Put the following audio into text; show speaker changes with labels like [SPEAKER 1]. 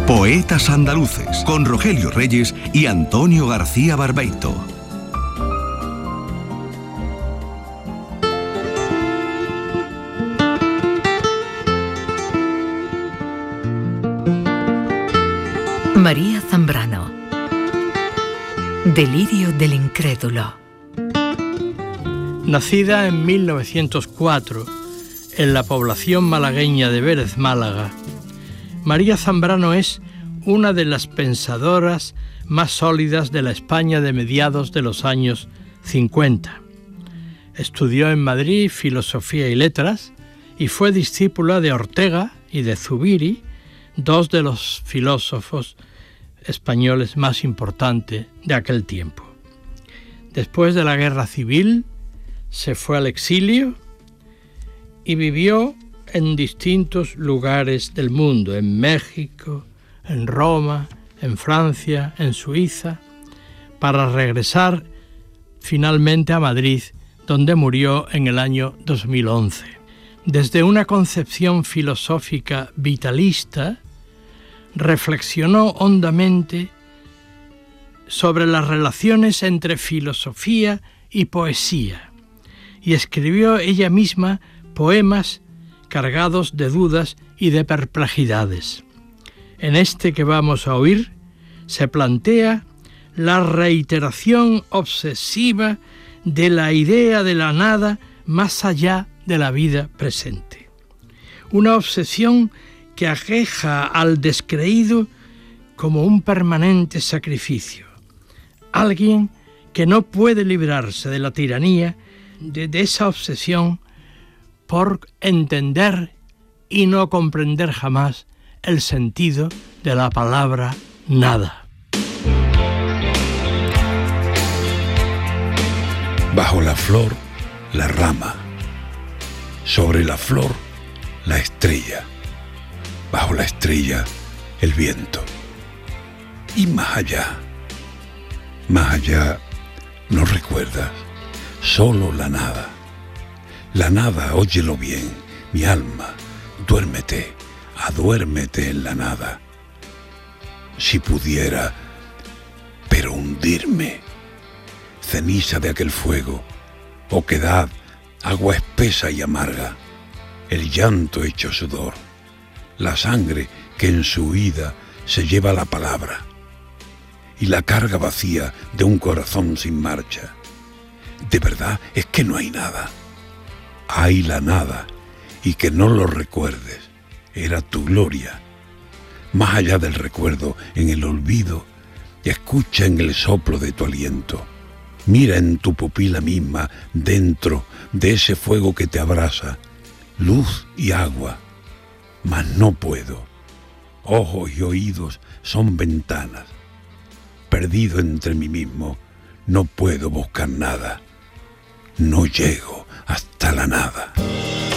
[SPEAKER 1] Poetas andaluces, con Rogelio Reyes y Antonio García Barbeito.
[SPEAKER 2] María Zambrano. Delirio del incrédulo.
[SPEAKER 3] Nacida en 1904 en la población malagueña de Vélez, Málaga, María Zambrano es una de las pensadoras más sólidas de la España de mediados de los años 50. Estudió en Madrid Filosofía y Letras y fue discípula de Ortega y de Zubiri, dos de los filósofos españoles más importantes de aquel tiempo. Después de la Guerra Civil se fue al exilio y vivió en distintos lugares del mundo, en México, en Roma, en Francia, en Suiza, para regresar finalmente a Madrid, donde murió en el año 2011. Desde una concepción filosófica vitalista, reflexionó hondamente sobre las relaciones entre filosofía y poesía y escribió ella misma poemas cargados de dudas y de perplejidades. En este que vamos a oír se plantea la reiteración obsesiva de la idea de la nada más allá de la vida presente. Una obsesión que aqueja al descreído como un permanente sacrificio. Alguien que no puede librarse de la tiranía de esa obsesión por entender y no comprender jamás el sentido de la palabra nada.
[SPEAKER 4] Bajo la flor, la rama. Sobre la flor, la estrella. Bajo la estrella, el viento. Y más allá, no recuerdas, solo la nada. La nada, óyelo bien, mi alma, duérmete, aduérmete en la nada. Si pudiera, pero hundirme, ceniza de aquel fuego, oquedad, agua espesa y amarga, el llanto hecho sudor, la sangre que en su huida se lleva la palabra, y la carga vacía de un corazón sin marcha. De verdad es que no hay nada. Hay la nada, y que no lo recuerdes, era tu gloria. Más allá del recuerdo, en el olvido, escucha en el soplo de tu aliento. Mira en tu pupila misma, dentro de ese fuego que te abrasa, luz y agua. Mas no puedo. Ojos y oídos son ventanas. Perdido entre mí mismo, no puedo buscar nada. No llego hasta la nada.